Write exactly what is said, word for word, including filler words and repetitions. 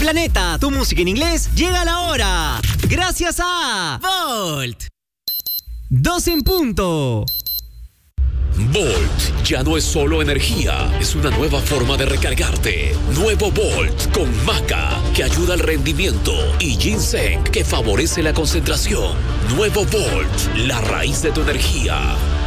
Planeta, tu música en inglés llega a la hora. Gracias a Volt. Dos en punto. Volt ya no es solo energía, es una nueva forma de recargarte. Nuevo Volt con maca, que ayuda al rendimiento, y ginseng, que favorece la concentración. Nuevo Volt, la raíz de tu energía.